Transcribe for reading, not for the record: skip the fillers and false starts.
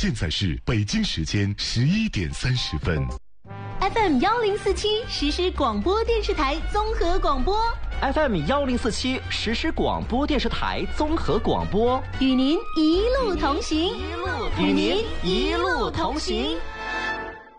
现在是北京时间11:30。 FM 1047实时广播电视台综合广播。 FM 1047实时广播电视台综合广播， 与您一路同行， 与您一路同行。